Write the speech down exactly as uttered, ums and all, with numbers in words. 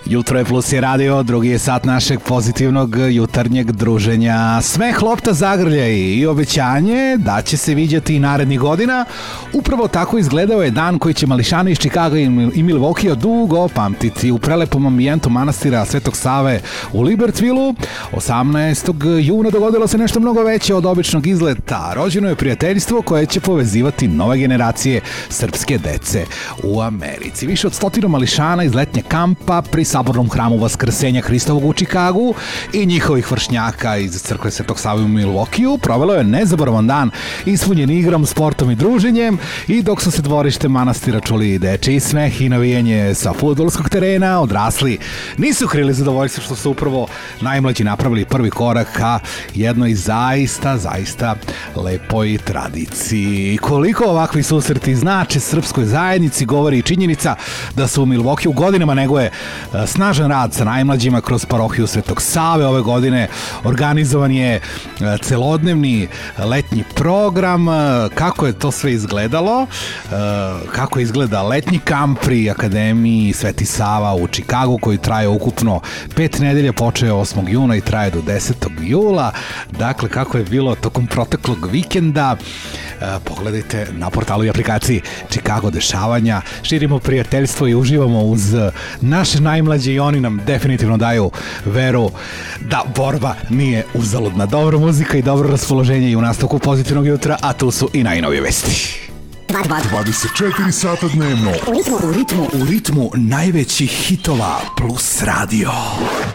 Jutro je Plus je radio, drugi je sat našeg pozitivnog jutarnjeg druženja. Smeh, lopta, zagrljaj i obećanje da će se viđati i narednih godina. Upravo tako izgledao je dan koji će mališani iz Čikaga i Milwaukee dugo pamtiti. U prelepom ambijentu manastira Svetog Save u Libertsvilu osamnaestog juna dogodilo se nešto mnogo veće od običnog izleta. Rođeno je prijateljstvo koje će povezivati nove generacije srpske dece u Americi. Više od stotinu mališana iz letnje kampa pri Sabornom hramu Vaskrsenja Hristovog u Čikagu i njihovih vršnjaka iz crkve Svetog Save u Milwaukee provelo je nezaboravan dan ispunjen igrom, sportom i druženjem, i dok su se dvorište manastira čuli dečiji smeh i navijanje sa fudbalskog terena, odrasli nisu krili zadovoljstvo što su upravo najmlađi napravili prvi korak ka jednoj zaista, zaista lepoj tradiciji. Koliko ovakvi susreti znače srpskoj zajednici govori i činjenica da su u Milwaukee u godinama neguje snažan rad sa najmlađima kroz parohiju Svetog Save. Ove godine organizovan je celodnevni letnji program. Kako je to sve izgledalo? Kako izgleda letnji kamp pri Akademiji Sveti Sava u Čikagu, koji traje ukupno pet nedelja, počeo osmog juna i traje do desetog jula. Dakle, kako je bilo tokom proteklog vikenda, pogledajte na portalu i aplikaciji Čikago dešavanja. Širimo prijateljstvo i uživamo uz naše najmlađe i oni nam definitivno daju veru da borba nije uzaludna. Dobra muzika i dobro raspoloženje i u nastavku pozitivnog jutra, a tu su i najnovije vesti. dvadeset četiri sata dnevno U ritmu, u ritmu, u ritmu najvećih hitova Plus radio.